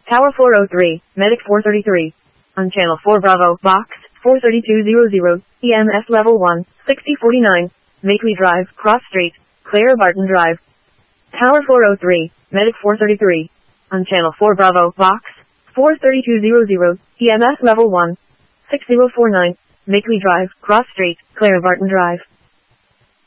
Tower 403, Medic 433. On Channel 4 Bravo, Box 43200, EMS Level 1, 6049, Makeley Drive, Cross Street, Claire Barton Drive. Tower 403, Medic 433. On Channel 4 Bravo, Box 43200, EMS Level 1, 6049, Makeley Drive, Cross Street, Claire Barton Drive.